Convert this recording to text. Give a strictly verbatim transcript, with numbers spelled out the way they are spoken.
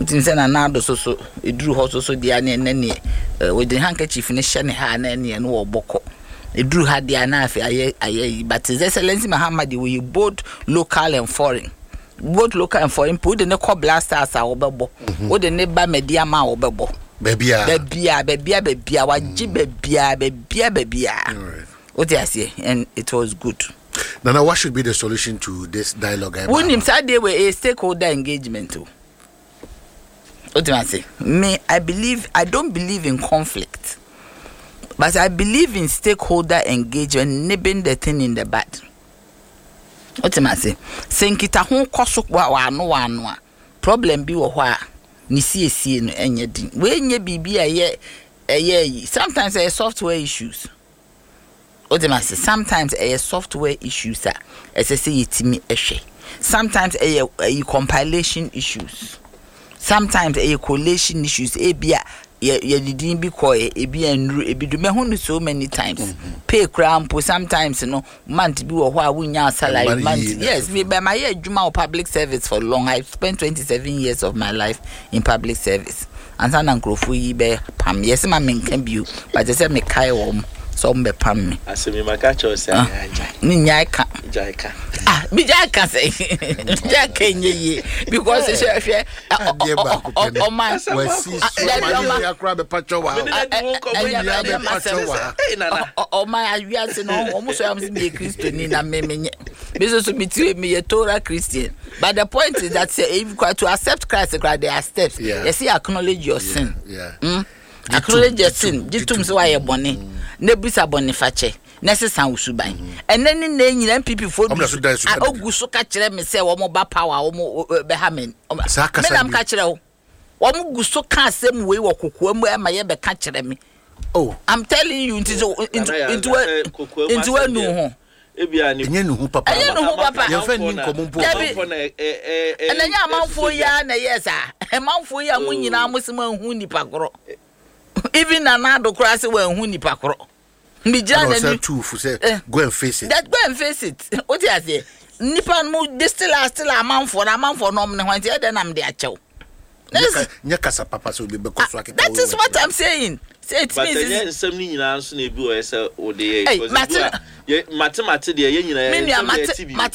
Nti say na na do so so eduru ho so so dia ne ne ne with the handkerchief ne hye ne ha na ne no oboko eduru ha dia na afi aye aye but His Excellency Muhammad we both local and foreign both local and foreign put the call blasters a obebo wo de ne ba media ma obebo bebia bebia bebia bebia waji bebia bebia bebia what I say and it was good. Nana, what should be the solution to this dialogue? When him said they were a stakeholder engagement too. What do I say? Me, I believe I don't believe in conflict. But I believe in stakeholder engagement, nipping the thing in the bud. What am I say? Saying kita hon koso wa wa no wa no problem bi wo ho a ni sie sie no enye din. We nye bibi aye aye sometimes aye software issues. What am I say? Sometimes aye software issues a ese say yetimi ehwe. Sometimes aye aye compilation issues. Sometimes aye collation issues e bia ye ye didn't be koy e bi enru e bi do me hunu so many times mm-hmm. Pay crampo sometimes no month bi wo ho a wunya salary month yes me by my adwuma public service for long. I spent twenty-seven years of my life in public service and san nkrofo yi be pam yes ma me nkan biu but say me kai wo so mbe pam me asemi maka cho say ni nyai ka jai ka ah bi jai ka say jai ka nye because she hwe o man wasi so akra be pacho wa o man awia se no o muso am se be Christian ni na me menye be so me tire me ye Torah Christian but the point is that if you to accept Christ there are steps you see acknowledge your sin yeah mm? Acknowledge your sin jitum se wa ye bone na bisa bone fache necessary usuban and then in the N P P for oguso ka kire me say wo mo ba power wo mo be ha men menam ka kire wo wo mo guso ka asem we wo kokoa mu e ma ye be ka kire me oh I'm telling you into into into into anu ho ebia ni enye nu papa enye nu papa ye fa ni nkompo na eh eh enye amanfo ya na yes ah amanfo ya mu nyina musema hu nipa koro even na na do kura se wa hu nipa koro mi jana ni two for say go and face it that go and face it what you say nipa mu dey still still amanfo na amanfo no me hwan tie dem am dey achew nya kasa papa so be bekoso akeka that is what I'm saying say it means but then some ni nyina so na bi o say o dey because ye mathematics dey ye nyina ye